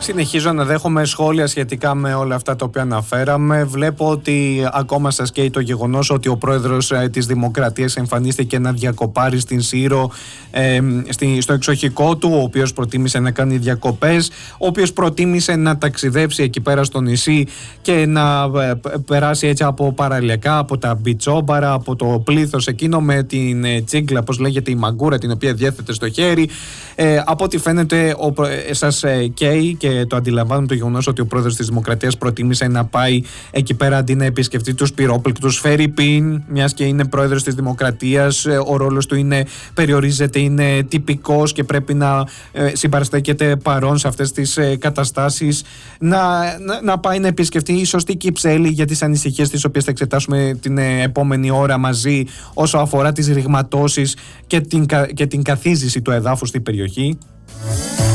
Συνεχίζω να δέχομαι σχόλια σχετικά με όλα αυτά τα οποία αναφέραμε. Βλέπω ότι ακόμα σας καίει το γεγονός ότι ο πρόεδρος της Δημοκρατίας εμφανίστηκε να διακοπάρει στην Σύρο, στο εξοχικό του, ο οποίος προτίμησε να κάνει διακοπές, ο οποίος προτίμησε να ταξιδέψει εκεί πέρα στο νησί και να περάσει έτσι από παραλιακά, από τα μπιτσόμπαρα, από το πλήθος εκείνο με την τσίγκλα, πώς λέγεται, η μαγκούρα την οποία διέθετε στο χέρι. Από ό,τι φαίνεται σας καίει και το αντιλαμβάνομαι το γεγονός ότι ο πρόεδρος της Δημοκρατίας προτίμησε να πάει εκεί πέρα αντί να επισκεφτεί τους πυρόπληκτους Φερρυπίν, μιας και είναι πρόεδρος της Δημοκρατίας, ο ρόλος του περιορίζεται, είναι τυπικός και πρέπει να συμπαραστέκεται παρόν σε αυτές τις καταστάσεις, να πάει να επισκεφτεί ίσως την Κυψέλη για τις ανησυχίες τις οποίες θα εξετάσουμε την επόμενη ώρα μαζί όσο αφορά τις ρηγματώσεις και την καθίζηση του εδάφους στην περιοχή.